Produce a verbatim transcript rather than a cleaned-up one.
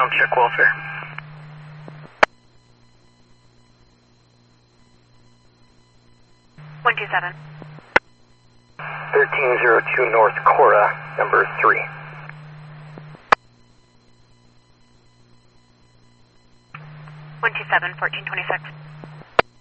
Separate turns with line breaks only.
I'll check welfare.
one two seven.
thirteen oh two North Cora, number three.
one two seven, fourteen twenty-six.